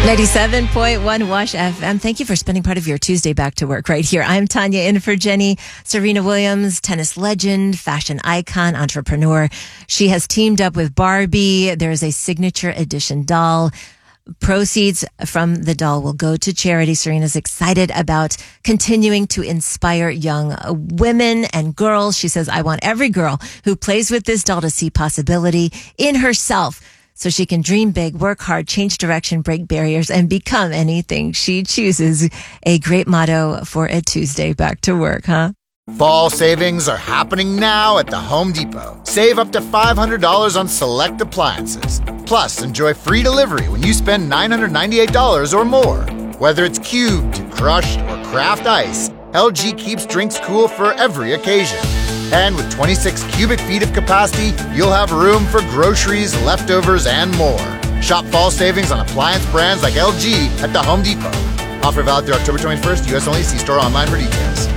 97.1 Wash FM. Thank you for spending part of your Tuesday back to work right here. I'm Tanya in for Jenny. Serena Williams, tennis legend, fashion icon, entrepreneur. She has teamed up with Barbie. There's a signature edition doll. Proceeds from the doll will go to charity. Serena's excited about continuing to inspire young women and girls. She says, I want every girl who plays with this doll to see possibility in herself, so she can dream big, work hard, change direction, break barriers, and become anything she chooses. A great motto for a Tuesday back to work, huh? Fall savings are happening now at the Home Depot. Save up to $500 on select appliances. Plus, enjoy free delivery when you spend $998 or more. Whether it's cubed, crushed, or craft ice, LG keeps drinks cool for every occasion. And with 26 cubic feet of capacity, you'll have room for groceries, leftovers, and more. Shop fall savings on appliance brands like LG at the Home Depot. Offer valid through October 21st, U.S. only. See store online for details.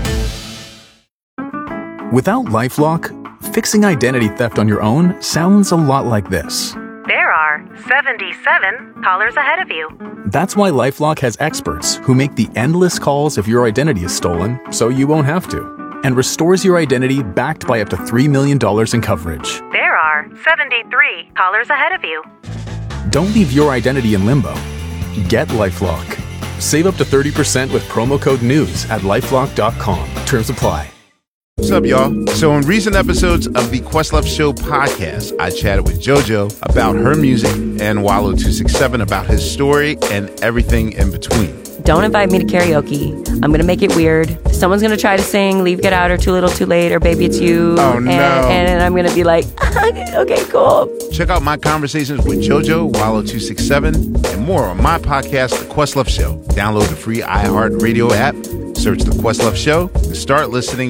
Without LifeLock, fixing identity theft on your own sounds a lot like this. There are 77 callers ahead of you. That's why LifeLock has experts who make the endless calls if your identity is stolen, so you won't have to, and restores your identity backed by up to $3 million in coverage. There are 73 callers ahead of you. Don't leave your identity in limbo. Get LifeLock. Save up to 30% with promo code NEWS at LifeLock.com. Terms apply. What's up, y'all? So in recent episodes of the Questlove Show podcast, I chatted with JoJo about her music and Wallo267 about his story and everything in between. Don't invite me to karaoke. I'm going to make it weird. Someone's going to try to sing Leave, Get Out, or Too Little, Too Late, or Baby It's You. Oh, no. And I'm going to be like, okay, cool. Check out my conversations with JoJo, Wallo267, and more on my podcast, The Questlove Show. Download the free iHeartRadio app, search The Questlove Show, and start listening